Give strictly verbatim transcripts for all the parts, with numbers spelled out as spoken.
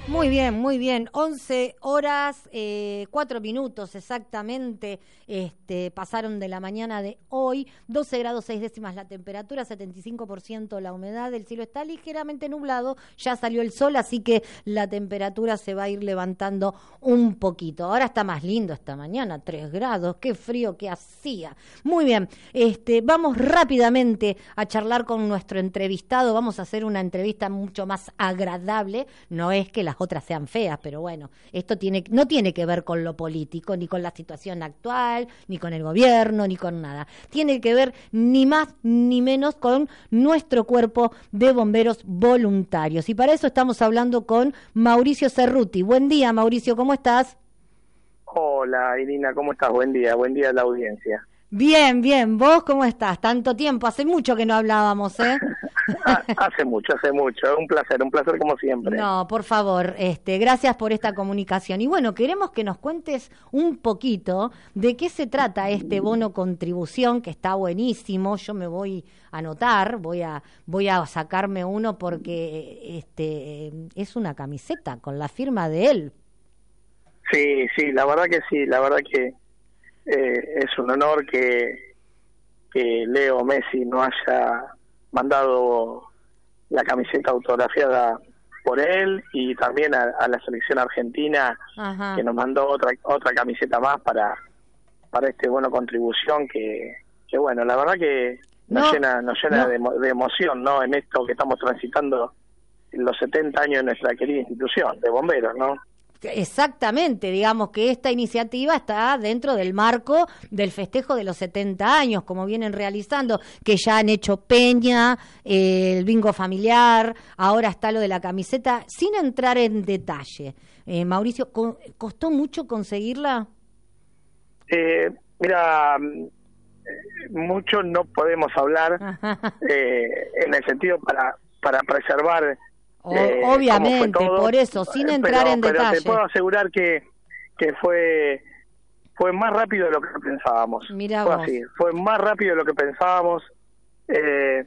Muy bien, muy bien. once horas, eh, cuatro minutos exactamente, este, pasaron de la mañana de hoy. doce grados seis décimas la temperatura, setenta y cinco por ciento la humedad. El cielo está ligeramente nublado, ya salió el sol, así que la temperatura se va a ir levantando un poquito. Ahora está más lindo esta mañana, tres grados, qué frío que hacía. Muy bien, este, vamos rápidamente a charlar con nuestro entrevistado. Vamos a hacer una entrevista mucho más agradable. No es que las otras sean feas, pero bueno, esto tiene no tiene que ver con lo político, ni con la situación actual, ni con el gobierno, ni con nada. Tiene que ver ni más ni menos con nuestro cuerpo de bomberos voluntarios. Y para eso estamos hablando con Mauricio Cerruti. Buen día, Mauricio, ¿cómo estás? Hola, Irina, ¿cómo estás? Buen día, buen día a la audiencia. Bien, bien. ¿Vos cómo estás? Tanto tiempo, hace mucho que no hablábamos, ¿eh? Hace mucho, hace mucho. Un placer, un placer como siempre. No, por favor, este, gracias por esta comunicación. Y bueno, queremos que nos cuentes un poquito de qué se trata este bono contribución, que está buenísimo. Yo me voy a anotar, voy a, voy a sacarme uno porque este, es una camiseta con la firma de él. Sí, sí, la verdad que sí, la verdad que eh, es un honor que, que Leo Messi no haya mandado la camiseta autografiada por él, y también a, a la selección argentina. Ajá. Que nos mandó otra otra camiseta más para para este bono contribución que, que bueno, la verdad que nos no, llena nos llena no. de, de emoción, ¿no? En esto que estamos transitando en los setenta años de nuestra querida institución de bomberos, ¿no? Exactamente, digamos que esta iniciativa está dentro del marco del festejo de los setenta años, como vienen realizando, que ya han hecho Peña, eh, el bingo familiar, ahora está lo de la camiseta, sin entrar en detalle. Eh, Mauricio, ¿costó mucho conseguirla? Eh, mira, mucho no podemos hablar, eh, en el sentido para, para preservar... O, eh, obviamente, por eso, sin entrar pero, en pero detalle. Te puedo asegurar que, que fue fue más rápido de lo que pensábamos. Mirá fue vos. así, fue más rápido de lo que pensábamos, eh,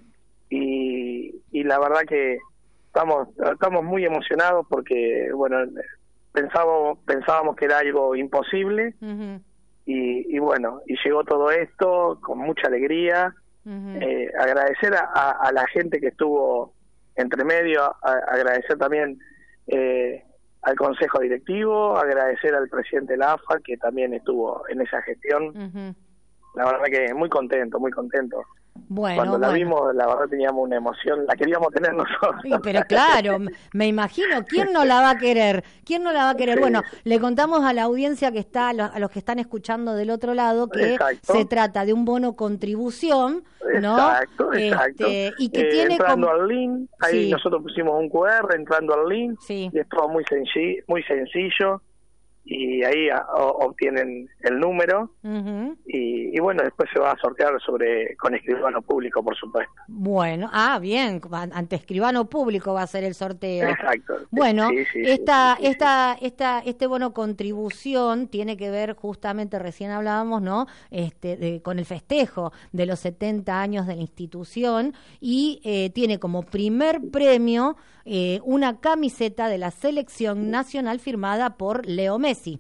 y, y la verdad que estamos estamos muy emocionados porque, bueno, pensábamos pensábamos que era algo imposible. Uh-huh. y, y bueno, y llegó todo esto con mucha alegría. Uh-huh. eh, agradecer a, a, a la gente que estuvo entre medio, a, agradecer también eh, al consejo directivo, agradecer al presidente de la A F A, que también estuvo en esa gestión. Uh-huh. La verdad que muy contento, muy contento. Bueno, Cuando la bueno. vimos, la verdad teníamos una emoción, la queríamos tener nosotros. Sí, pero claro, me imagino, ¿quién no la va a querer? ¿Quién no la va a querer? Sí. Bueno, le contamos a la audiencia que está, a los que están escuchando del otro lado, que Exacto. se trata de un bono contribución, ¿no? Exacto, exacto. Este, y que eh, tiene entrando como... al link, ahí sí. nosotros pusimos un cu erre, entrando al link, sí. y es todo muy sencillo, muy sencillo. Y ahí a, o, obtienen el número. Uh-huh. y, y bueno, después se va a sortear sobre con escribano público, por supuesto. Bueno, ah, bien, ante escribano público va a ser el sorteo. Exacto. Bueno, sí, sí, esta, sí, sí, esta, sí. esta, este bono contribución tiene que ver, justamente recién hablábamos, ¿no? Este, de, con el festejo de los setenta años de la institución, y eh, tiene como primer premio eh, una camiseta de la selección nacional firmada por Leo Messi. Sí,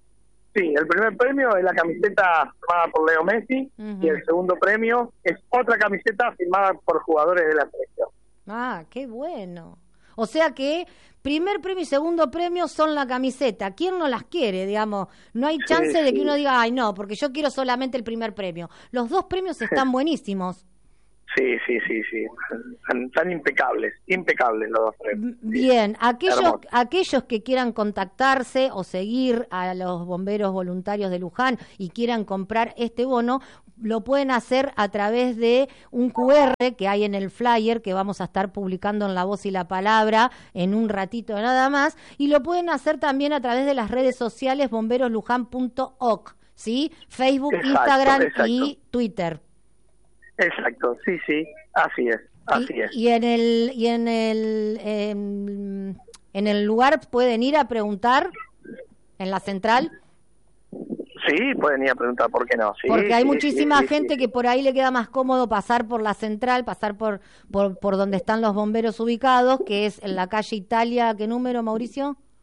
el primer premio es la camiseta firmada por Leo Messi. Uh-huh. Y el segundo premio es otra camiseta firmada por jugadores de la selección. Ah, qué bueno. O sea que primer premio y segundo premio son la camiseta. ¿Quién no las quiere, digamos? No hay chance sí, de que sí. uno diga, ay, no, porque yo quiero solamente el primer premio. Los dos premios están buenísimos. Sí, sí, sí, sí. Tan, tan impecables, impecables los dos premios. Bien, sí. aquellos aquellos que quieran contactarse o seguir a los bomberos voluntarios de Luján y quieran comprar este bono, lo pueden hacer a través de un cu erre que hay en el flyer que vamos a estar publicando en La Voz y la Palabra en un ratito nada más, y lo pueden hacer también a través de las redes sociales bomberos luján punto org, ¿sí? Facebook, exacto, Instagram exacto. y Twitter. Exacto, sí, sí, así es, así y, es. Y en el y en el en, en el lugar pueden ir a preguntar en la central. Sí, pueden ir a preguntar, ¿por qué no? Sí, porque hay sí, muchísima sí, gente sí, que sí. por ahí le queda más cómodo pasar por la central, pasar por por por donde están los bomberos ubicados, que es en la calle Italia. ¿Qué número, Mauricio?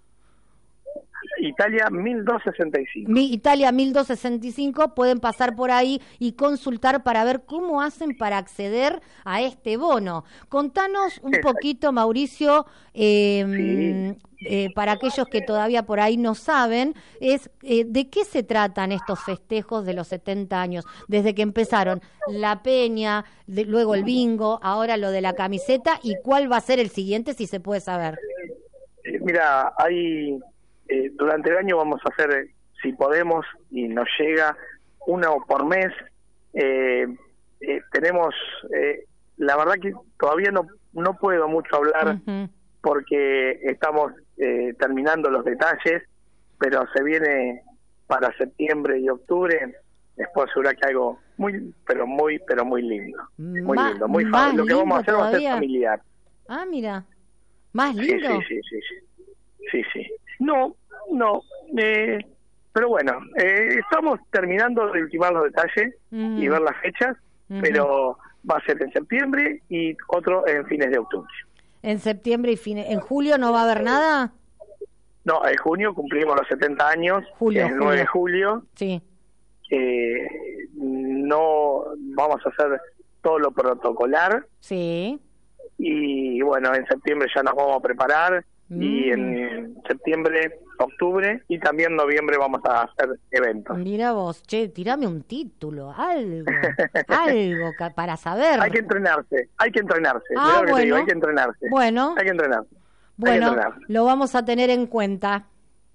Italia mil doscientos sesenta y cinco. Mi, Italia mil doscientos sesenta y cinco, pueden pasar por ahí y consultar para ver cómo hacen para acceder a este bono. Contanos un Exacto. poquito, Mauricio, eh, Sí. eh, para aquellos que todavía por ahí no saben, es eh, de qué se tratan estos festejos de los setenta años, desde que empezaron la peña, de, luego el bingo, ahora lo de la camiseta, y cuál va a ser el siguiente, si se puede saber. Eh, Mira, hay eh, durante el año vamos a hacer, eh, si podemos y nos llega, uno por mes. Eh, eh, tenemos, eh, la verdad que todavía no no puedo mucho hablar Uh-huh. porque estamos eh, terminando los detalles, pero se viene para septiembre y octubre. Les puedo asegurar que algo muy, pero muy, pero muy lindo, muy Ma- lindo, muy más fa- Lo que vamos a hacer lindo va a ser todavía. familiar. Ah, mira, más Sí, lindo. sí, sí, sí, sí, sí, sí. No, no, eh, pero bueno, eh, estamos terminando de ultimar los detalles Ujú. y ver las fechas, Ujú. pero va a ser en septiembre y otro en fines de octubre. En septiembre y fines. ¿En julio no va a haber nada? No, en junio cumplimos los setenta años, Julio, que es el nueve de julio, Sí. que no vamos a hacer todo lo protocolar Sí. y bueno, en septiembre ya nos vamos a preparar y Mm. en septiembre, octubre y también noviembre vamos a hacer eventos. Mira vos, che, tirame un título, algo, algo ca- para saber. Hay que entrenarse, hay que entrenarse, Ah, mirá lo que te bueno. digo, hay que entrenarse, Bueno, hay que entrenarse. hay que bueno, entrenarse. lo vamos a tener en cuenta.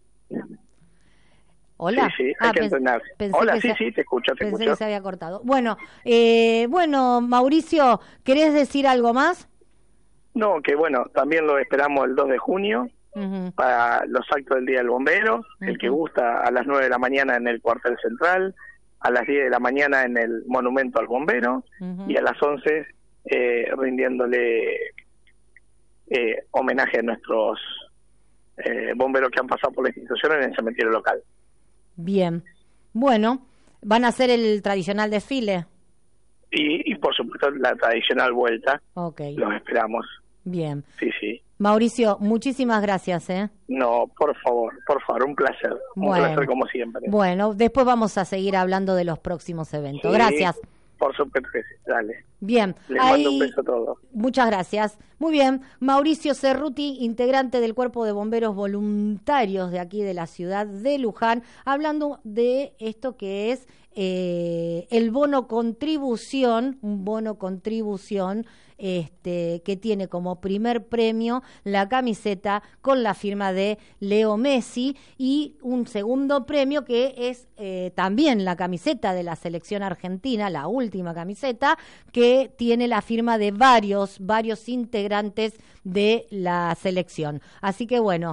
Hola. Sí, sí, hay Ah, que pens- entrenarse. pensé Hola, que sí, se- sí, te escucho, te Pensé escucho. que se había cortado. Bueno, eh, bueno, Mauricio, ¿querés decir algo más? No, que bueno, también lo esperamos el dos de junio Ujú. para los actos del Día del Bombero, el que Ujú. gusta a las nueve de la mañana en el cuartel central, a las diez de la mañana en el monumento al bombero Ujú. y a las once eh, rindiéndole eh, homenaje a nuestros eh, bomberos que han pasado por la institución en el cementerio local. Bien. Bueno, ¿van a hacer el tradicional desfile? Y, y por supuesto la tradicional vuelta, Ok, los esperamos. bien. Sí, sí. Mauricio, muchísimas gracias, ¿eh? No, por favor, por favor, un placer. Un Bueno. placer como siempre. Bueno, después vamos a seguir hablando de los próximos eventos. Sí, Gracias. Por supuesto que sí, dale. Bien, Les ahí- mando un beso a todos. muchas gracias. Muy bien, Mauricio Cerruti, integrante del Cuerpo de Bomberos Voluntarios de aquí de la ciudad de Luján, hablando de esto que es eh, el bono contribución, un bono contribución este, que tiene como primer premio la camiseta con la firma de Leo Messi y un segundo premio que es eh, también la camiseta de la selección argentina, la última camiseta, que tiene la firma de varios, varios integrantes de la selección. Así que bueno,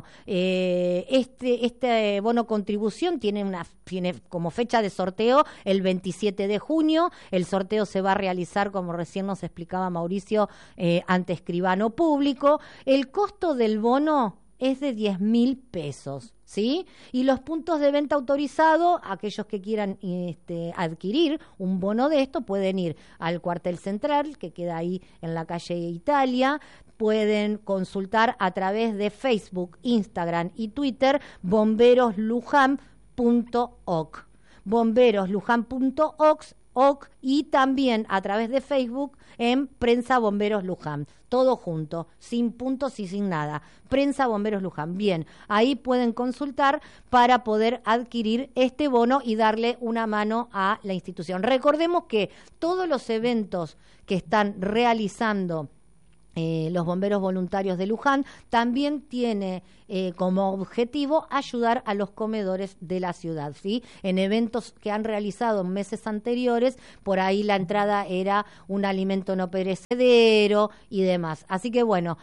eh, este, este bono contribución tiene una tiene como fecha de sorteo el veintisiete de junio. El sorteo se va a realizar, como recién nos explicaba Mauricio, eh, ante escribano público. El costo del bono es de diez mil pesos, ¿sí? Y los puntos de venta autorizados, aquellos que quieran este, adquirir un bono de esto, pueden ir al cuartel central, que queda ahí en la calle Italia. Pueden consultar a través de Facebook, Instagram y Twitter, bomberosluján punto org. bomberosluján punto org y también a través de Facebook en Prensa Bomberos Luján. Todo junto, sin puntos y sin nada. Prensa Bomberos Luján. Bien, ahí pueden consultar para poder adquirir este bono y darle una mano a la institución. Recordemos que todos los eventos que están realizando Eh, los bomberos voluntarios de Luján también tiene eh, como objetivo ayudar a los comedores de la ciudad, ¿sí? En eventos que han realizado en meses anteriores, por ahí la entrada era un alimento no perecedero y demás. Así que bueno,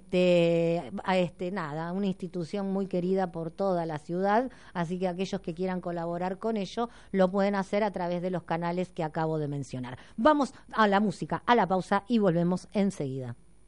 este, a este nada, una institución muy querida por toda la ciudad, así que aquellos que quieran colaborar con ello lo pueden hacer a través de los canales que acabo de mencionar. Vamos a la música, a la pausa y volvemos enseguida.